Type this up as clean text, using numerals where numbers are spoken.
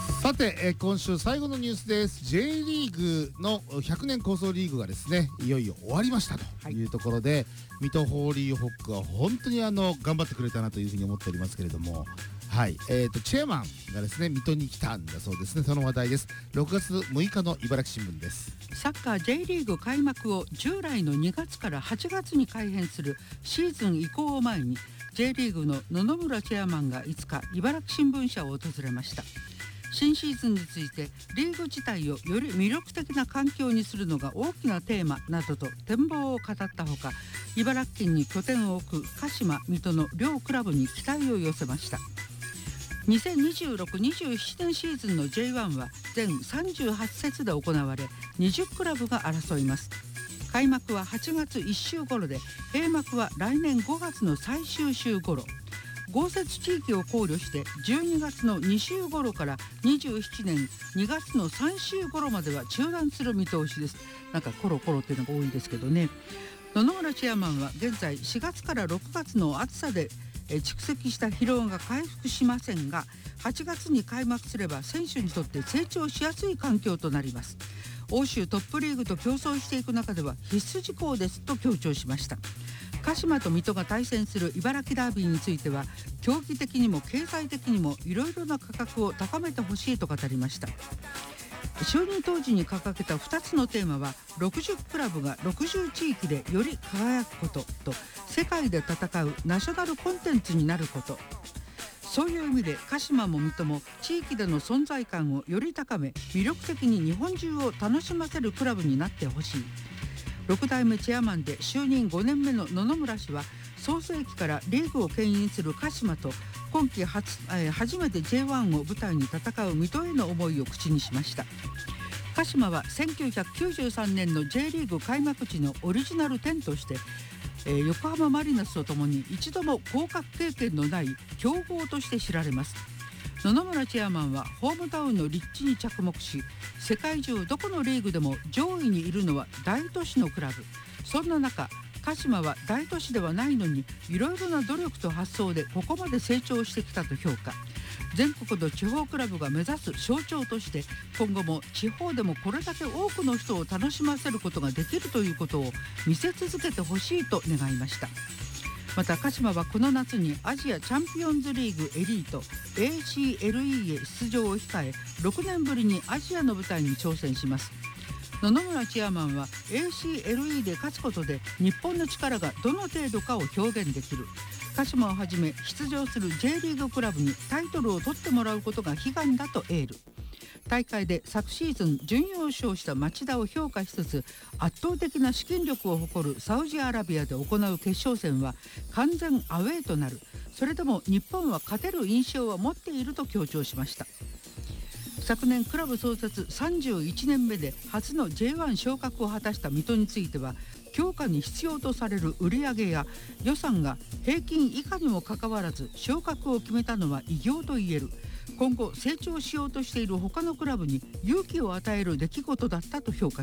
さて、今週最後のニュースです。 J リーグの100年構想リーグがですね、いよいよ終わりましたというところで、水戸ホーリーホックは本当に頑張ってくれたなというふうに思っておりますけれども、はい、チェアマンがですね水戸に来たんだそうですね。その話題です。6月6日の茨城新聞です。 サッカー J リーグ開幕を従来の2月から8月に改編するシーズン移行を前に、 J リーグの野々村チェアマンが5日茨城新聞社を訪れました。新シーズンについて、リーグ自体をより魅力的な環境にするのが大きなテーマなどと展望を語ったほか、茨城県に拠点を置く鹿島、水戸の両クラブに期待を寄せました。2026-27年シーズンの J1 は全38節で行われ、20クラブが争います。開幕は8月1週頃で、閉幕は来年5月の最終週頃。豪雪地域を考慮して12月の2週頃から27年2月の3週頃までは中断する見通しです。なんかコロコロっていうのが多いですけどね。野々村チェアマンは現在4月から6月の暑さで蓄積した疲労が回復しませんが、8月に開幕すれば選手にとって成長しやすい環境となります。欧州トップリーグと競争していく中では必須事項ですと強調しました。鹿島と水戸が対戦する茨城ダービーについては、競技的にも経済的にもいろいろな価格を高めてほしいと語りました。就任当時に掲げた2つのテーマは、60クラブが60地域でより輝くことと、世界で戦うナショナルコンテンツになること。そういう意味で鹿島も水戸も地域での存在感をより高め、魅力的に日本中を楽しませるクラブになってほしい。6代目チェアマンで就任5年目の野々村氏は、創世期からリーグを牽引する鹿島と今季初めて J1 を舞台に戦う水戸への思いを口にしました。鹿島は1993年の J リーグ開幕時のオリジナル10として、横浜マリノスとともに一度も降格経験のない強豪として知られます。野々村チェアマンはホームタウンの立地に着目し、世界中どこのリーグでも上位にいるのは大都市のクラブ。そんな中、鹿島は大都市ではないのにいろいろな努力と発想でここまで成長してきたと評価。全国の地方クラブが目指す象徴として、今後も地方でもこれだけ多くの人を楽しませることができるということを見せ続けてほしいと願いました。また鹿島はこの夏にアジアチャンピオンズリーグエリート ACLE へ出場を控え、6年ぶりにアジアの舞台に挑戦します。野々村チェアマンは ACLE で勝つことで日本の力がどの程度かを表現できる。鹿島をはじめ出場する J リーグクラブにタイトルを取ってもらうことが悲願だとエール。大会で昨シーズン準優勝した町田を評価しつつ、圧倒的な資金力を誇るサウジアラビアで行う決勝戦は完全アウェーとなる。それでも日本は勝てる印象は持っていると強調しました。昨年クラブ創設31年目で初の J1 昇格を果たした水戸については、強化に必要とされる売上や予算が平均以下にもかかわらず昇格を決めたのは偉業と言える。今後成長しようとしている他のクラブに勇気を与える出来事だったと評価